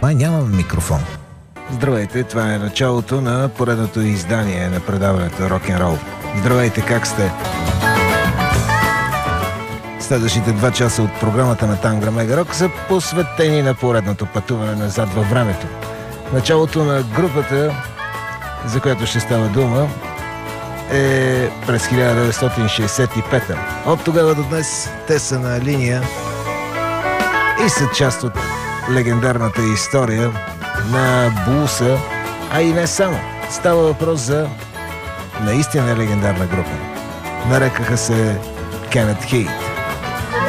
Май нямам микрофон. Здравейте, това е началото на поредното издание на предаването Рок-н-рол. Здравейте, как сте? Следващите 2 часа от програмата на Тангра Мега Рок са посветени на поредното пътуване назад във времето. Началото на групата, за която ще става дума, е през 1965. От тогава до днес те са на линия и са част от легендарната история на блуса, а и не само. Става въпрос за наистина легендарна група. Нарекаха се Кенет Хей.